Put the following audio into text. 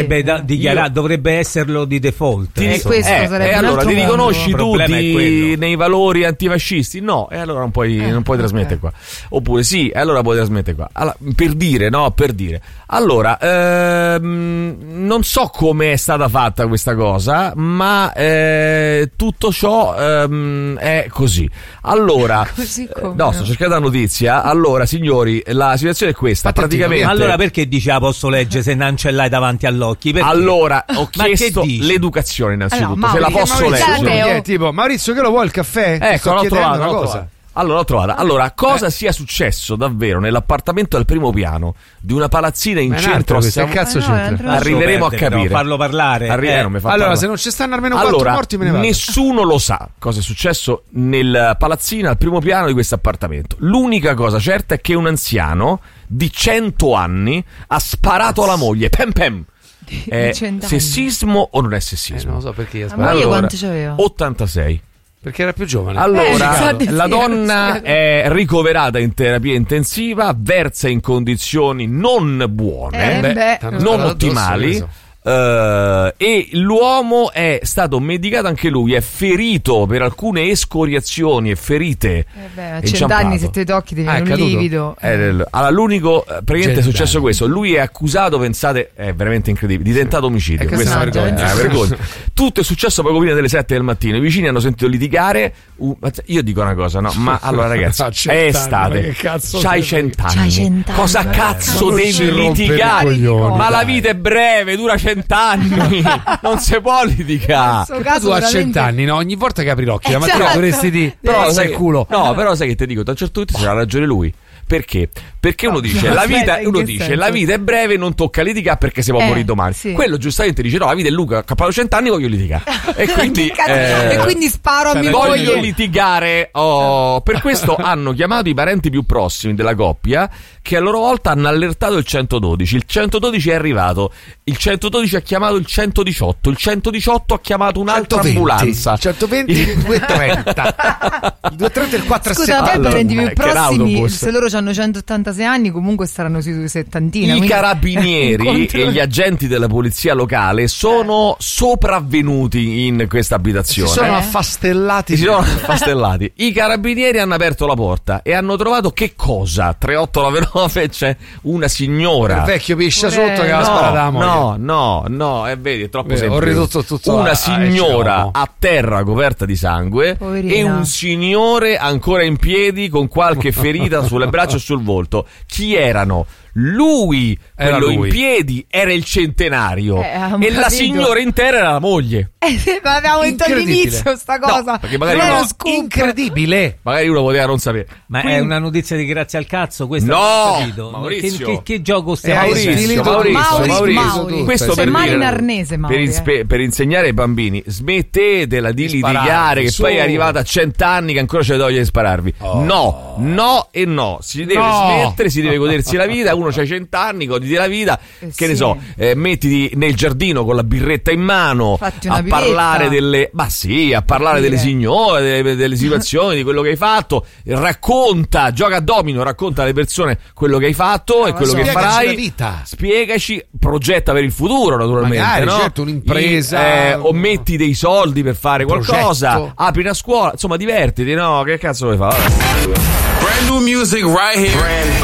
dovrebbe dichiarare, dovrebbe esserlo di default. Questo sarebbe allora ti riconosci mondo. tutti nei valori antifascisti? No, e allora non puoi trasmettere qua. Oppure sì, e allora puoi trasmettere qua. Allora, per dire. Allora, non so come è stata fatta questa cosa, ma tutto ciò è così. Allora, sto cercando la notizia. Allora, signori, la situazione è questa. Praticamente. Allora, perché dice la posso leggere se non ce l'hai davanti agli occhi? Perché? Allora, ho chiesto l'educazione innanzitutto. Se la posso leggere. Tipo, Maurizio, che lo vuoi il caffè? Ecco, l'ho trovata. Allora, cosa sia successo davvero nell'appartamento al primo piano di una palazzina in centro a San... cazzo c'entra? Arriveremo a capire. Farlo parlare. Allora, se non ci stanno almeno 4 morti me ne vado. Nessuno lo sa cosa è successo nel palazzina al primo piano di questo appartamento. L'unica cosa certa è che un anziano di 100 anni ha sparato alla moglie. Pem. È sessismo o non è sessismo? Non lo so perché. La moglie quanto c'aveva? 86. Perché era più giovane. Allora, la donna è ricoverata in terapia intensiva, versa in condizioni non buone, non ottimali. E l'uomo è stato medicato anche lui, è ferito per alcune escoriazioni e ferite. A 100 anni se ti tocchi ti viene un livido. Allora, l'unico praticamente è successo questo. Lui è accusato, pensate, è veramente incredibile, di tentato omicidio. Questa è una vergogna. Tutto è successo poco prima delle 7 del mattino. I vicini hanno sentito litigare. Io dico una cosa, no? Ma allora, ragazzi, è estate. C'hai 100 anni. Cosa cazzo devi litigare? Ma la vita è breve, dura 100 anni, non si può litigare. Tu a 100 anni, no? Ogni volta che apri l'occhio la mattina dovresti dire però sai il culo. No, però sai che ti dico, da un certo punto c'ha ragione lui. Perché? Perché uno dice la vita è breve, non tocca litigare perché si può morire domani. Quello giustamente dice no, la vita è lunga, ho cappato 100 anni, voglio litigare. E quindi sparo a mia moglie. Voglio litigare. Per questo hanno chiamato i parenti più prossimi della coppia, che a loro volta hanno allertato il 112. Il 112 è arrivato, il 112 ha chiamato il 118, il 118 ha chiamato un'altra ambulanza. 120, il 230. Il 230 e il 470. Scusa, i parenti più prossimi, se loro hanno 186 anni, comunque staranno sui 70. I carabinieri e gli agenti della polizia locale sono sopravvenuti in questa abitazione. Si sono affastellati. I carabinieri hanno aperto la porta e hanno trovato che cosa? 3899 c'è una signora. Il vecchio piscia sotto che aveva sparato la moglie. No, vedi, è troppo semplice. Ho ridotto tutto. Una signora a terra coperta di sangue. Poverina. E un signore ancora in piedi con qualche ferita sulle braccia e sul volto. Chi erano? Lui, quello in piedi, era il centenario e la signora intera era la moglie. Ma avevamo detto all'inizio sta cosa. Perché magari incredibile. Magari uno poteva non sapere. Ma è una notizia di grazie al cazzo questa? No, Maurizio. Che gioco stiamo Maurizio. Questo per dire, in arnese, per insegnare ai bambini, smettetela di litigare, che poi è arrivata a 100 anni che ancora c'è voglia di spararvi. No, si deve smettere, si deve godersi la vita. Uno c'ha 100 anni, goditi la vita, che ne so, mettiti nel giardino con la birretta in mano a parlare delle delle signore, delle situazioni, di quello che hai fatto, gioca a domino, racconta alle persone quello che hai fatto e quello che farai, la vita. Spiegaci, progetta per il futuro naturalmente. Magari, no? certo, un'impresa o metti dei soldi per fare qualcosa, apri una scuola, insomma divertiti, no? Che cazzo vuoi fare? Brand new music right here.